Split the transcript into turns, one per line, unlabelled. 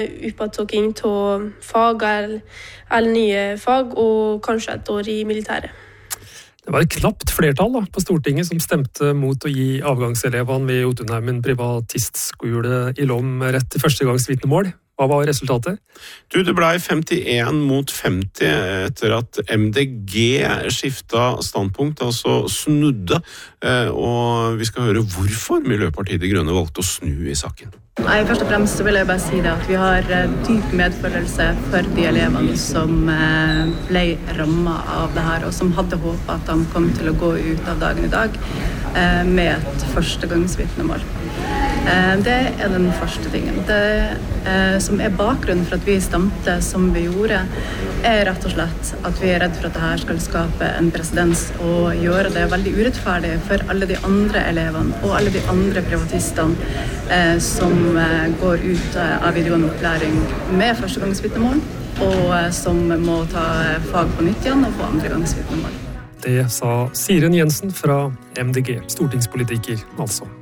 Uppåtåking av fag eller nye fag, og kanskje et år i militæret.
Det var et knapt flertall på Stortinget som stemte mot å gi avgangselevene ved Jotunheimen privatistskole i Lom rett til førstegangsvitnemål. Hva var resultatet?
Det ble 51 mot 50 etter at MDG skiftet standpunkt, altså snudde. Og vi skal høre hvorfor Miljøpartiet De Grønne valgte å snu i saken.
Nei, først og fremst så vil jeg bare si det at vi har dyp medfølelse for de elevene som ble rammet av det her, og som hadde håpet at de kom til å gå ut av dagen i dag med et førstegangsvitnemål. Det er den første tingen. Det som er bakgrunnen for at vi stemte som vi gjorde, er rett og slett at vi er redd for at dette skal skape en presedens og gjøre det veldig urettferdig for alle de andre elevene og alle de andre privatistene som går ut av videregående opplæring med førstegangsvitnemål, og som må ta fag på nytt igjen og få andregangsvitnemål.
Det sa Siren Jensen fra MDG, stortingspolitiker altså.